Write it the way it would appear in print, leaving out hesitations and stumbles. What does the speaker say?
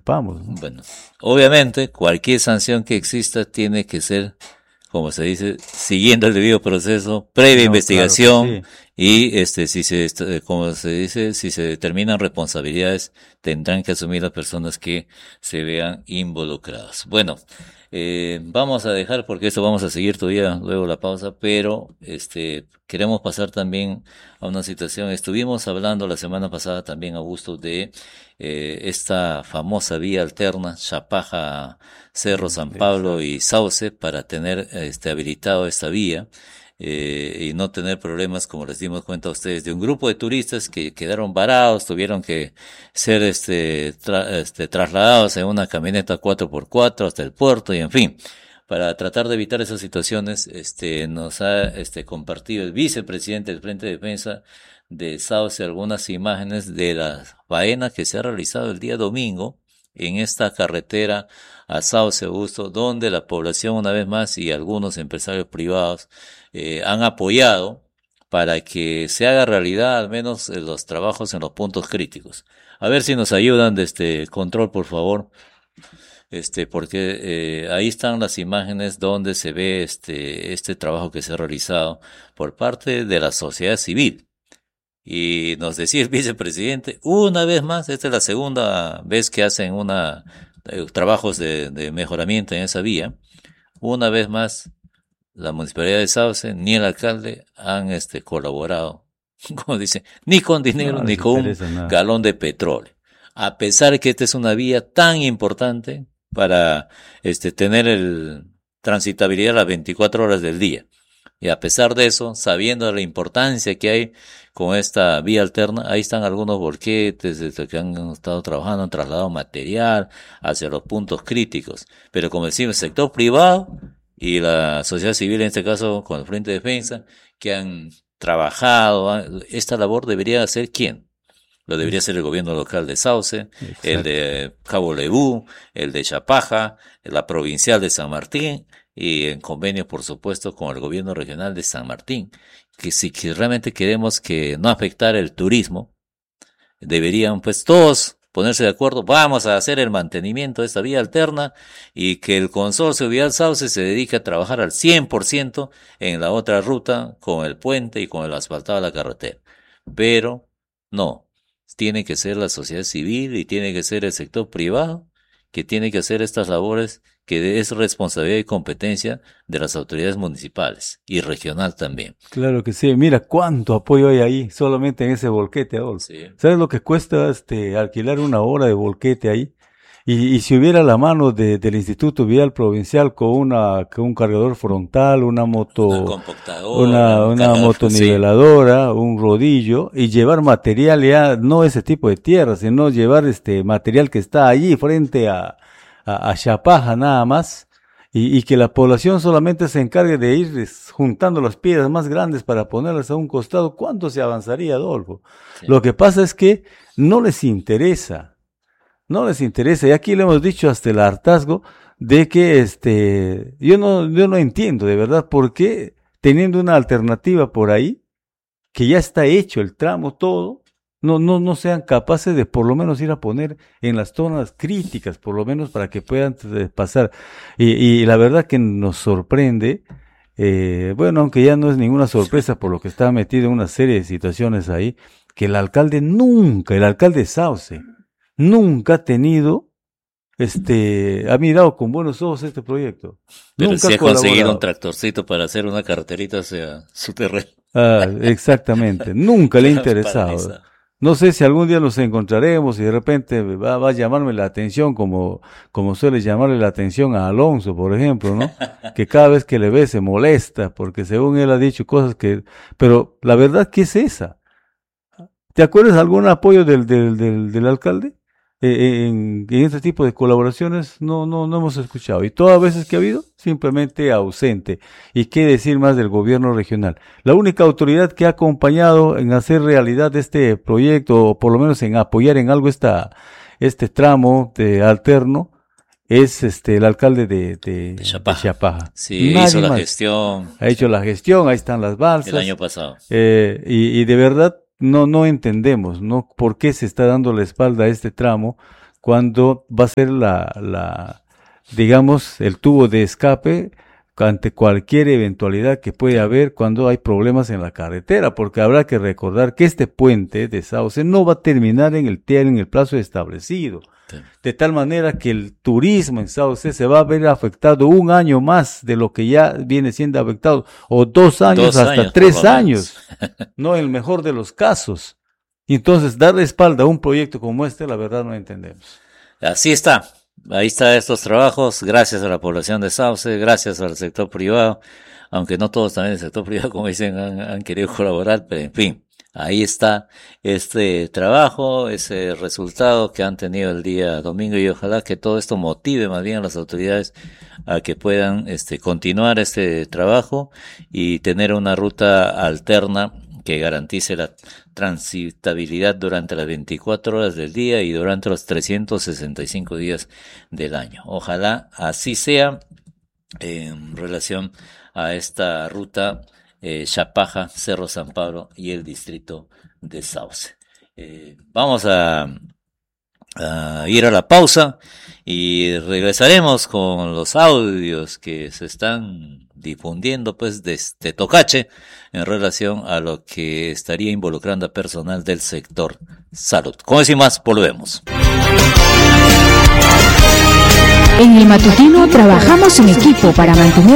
sepamos, ¿no? Bueno, obviamente cualquier sanción que exista tiene que ser, como se dice, siguiendo el debido proceso, previa investigación, claro que sí. y como se dice, si se determinan responsabilidades, tendrán que asumir las personas que se vean involucradas. Bueno, vamos a dejar porque esto vamos a seguir todavía luego la pausa, pero queremos pasar también a una situación. Estuvimos hablando la semana pasada también, Augusto, de esta famosa vía alterna, Chapaja, Cerro San Pablo y Sauce, para tener habilitado esta vía. Y no tener problemas, como les dimos cuenta a ustedes, de un grupo de turistas que quedaron varados, tuvieron que ser trasladados en una camioneta 4x4 hasta el puerto, y en fin, para tratar de evitar esas situaciones, nos ha compartido el vicepresidente del Frente de Defensa de Sauce algunas imágenes de la faena que se ha realizado el día domingo en esta carretera a Sauce, Augusto, donde la población una vez más y algunos empresarios privados han apoyado para que se haga realidad al menos los trabajos en los puntos críticos. A ver si nos ayudan de este control, por favor, porque ahí están las imágenes donde se ve este trabajo que se ha realizado por parte de la sociedad civil. Y nos decía el vicepresidente, una vez más, esta es la segunda vez que hacen trabajos de mejoramiento en esa vía. Una vez más, la municipalidad de Sauce ni el alcalde han colaborado, como dice, ni con dinero, ni con un galón de petróleo. A pesar de que esta es una vía tan importante para tener transitabilidad las 24 horas del día. Y a pesar de eso, sabiendo la importancia que hay con esta vía alterna, ahí están algunos volquetes desde que han estado trabajando, han trasladado material hacia los puntos críticos. Pero como decimos, el sector privado y la sociedad civil, en este caso con el Frente de Defensa, que han trabajado, esta labor debería hacer ¿quién? Lo debería hacer el gobierno local de Sauce, exacto, el de Cabo Lebú, el de Chapaja, la provincial de San Martín, y en convenio, por supuesto, con el gobierno regional de San Martín, que si realmente queremos que no afectar el turismo, deberían pues todos ponerse de acuerdo, vamos a hacer el mantenimiento de esta vía alterna y que el consorcio Vial Sauce se dedique a trabajar al 100% en la otra ruta con el puente y con el asfaltado de la carretera. Pero no, tiene que ser la sociedad civil y tiene que ser el sector privado que tiene que hacer estas labores, que es responsabilidad y competencia de las autoridades municipales y regional también. Claro que sí, mira cuánto apoyo hay ahí, solamente en ese volquete, Adolfo. Sí. ¿Sabes lo que cuesta alquilar una hora de volquete ahí? Y si hubiera la mano del Instituto Vial Provincial con un cargador frontal, una motoniveladora, sí, un rodillo, y llevar material ya, no ese tipo de tierra, sino llevar material que está allí frente a Chapaja nada más, y que la población solamente se encargue de ir juntando las piedras más grandes para ponerlas a un costado, ¿cuánto se avanzaría, Adolfo? Sí. Lo que pasa es que no les interesa, y aquí le hemos dicho hasta el hartazgo de que yo no entiendo de verdad por qué, teniendo una alternativa por ahí, que ya está hecho el tramo todo, no sean capaces de por lo menos ir a poner en las zonas críticas, por lo menos para que puedan pasar. Y la verdad que nos sorprende, bueno, aunque ya no es ninguna sorpresa por lo que está metido en una serie de situaciones ahí, que el alcalde Sauce, nunca ha tenido, ha mirado con buenos ojos este proyecto. Pero nunca sí ha conseguido un tractorcito para hacer una carreterita hacia su terreno. Exactamente, nunca le ha interesado. No sé si algún día nos encontraremos y de repente va a llamarme la atención como suele llamarle la atención a Alonso, por ejemplo, ¿no? Que cada vez que le ve se molesta porque según él ha dicho cosas pero la verdad que es esa. ¿Te acuerdas de algún apoyo del alcalde? En este tipo de colaboraciones no hemos escuchado, y todas las veces que ha habido, simplemente ausente. Y qué decir más del gobierno regional. La única autoridad que ha acompañado en hacer realidad este proyecto, o por lo menos en apoyar en algo este tramo alterno, es el alcalde de Chapaja. Sí, hizo la gestión. Ha hecho la gestión, ahí están las balsas. El año pasado. Y de verdad, no entendemos, ¿no? ¿Por qué se está dando la espalda a este tramo cuando va a ser digamos, el tubo de escape ante cualquier eventualidad que puede haber cuando hay problemas en la carretera, porque habrá que recordar que este puente de Sauce no va a terminar en el plazo establecido, sí, de tal manera que el turismo en Sauce se va a ver afectado un año más de lo que ya viene siendo afectado, o 2 años, hasta 3 años, no en el mejor de los casos. Y entonces, darle espalda a un proyecto como este, la verdad no entendemos. Así está. Ahí están estos trabajos, gracias a la población de Sauce, gracias al sector privado, aunque no todos también del sector privado, como dicen, han querido colaborar, pero en fin, ahí está este trabajo, ese resultado que han tenido el día domingo, y ojalá que todo esto motive más bien a las autoridades a que puedan continuar este trabajo y tener una ruta alterna que garantice la transitabilidad durante las 24 horas del día y durante los 365 días del año. Ojalá así sea en relación a esta ruta Chapaja, Cerro San Pablo y el distrito de Sauce. Vamos a ir a la pausa y regresaremos con los audios que se están difundiendo pues desde Tocache en relación a lo que estaría involucrando a personal del sector salud. Como decimos, volvemos. En el matutino trabajamos en equipo para mantener